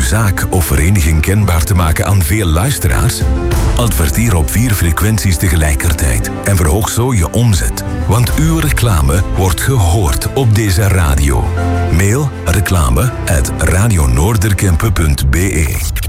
zaak of vereniging kenbaar te maken aan veel luisteraars? Adverteer op 4 frequenties tegelijkertijd en verhoog zo je omzet. Want uw reclame wordt gehoord op deze radio. Mail reclame@radionoorderkempen.be